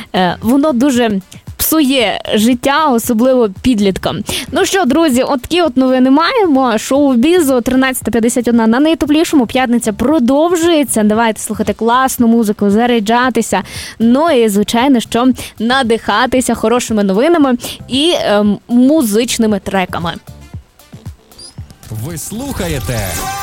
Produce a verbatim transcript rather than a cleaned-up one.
воно дуже псує життя, особливо підліткам. Ну що, друзі, от такі от новини маємо. Шоу-бізу тринадцята п'ятдесят одна на найтоплішому. П'ятниця продовжується. Давайте слухати класну музику, заряджатися. Ну і, звичайно, що надихатися хорошими новинами і ем, музичними треками. Ви слухаєте